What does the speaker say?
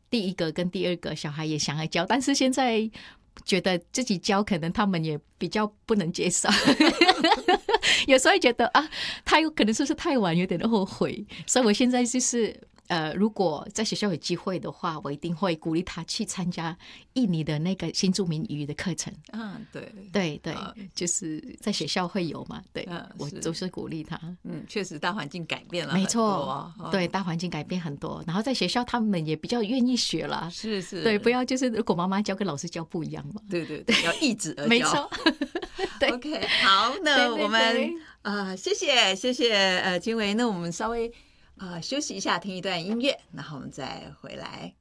第一个跟第二个小孩也想要教，但是现在觉得自己教可能他们也比较不能接受有时候觉得啊，他有可能是不是太晚，有点后悔，所以我现在就是如果在学校有机会的话，我一定会鼓励他去参加印尼的那个新住民语的课程。 对对对，就是在学校会有嘛，对，我都是鼓励他。 确实大环境改变了没很多， 错，对，大环境改变很多，然后在学校他们也比较愿意学啦。 是， 对，不要就是如果妈妈教跟老师教不一样嘛。 对，要易子而教。 没错对 ，OK， 好，那对我们谢谢君维，那我们稍微休息一下，听一段音乐，然后我们再回来。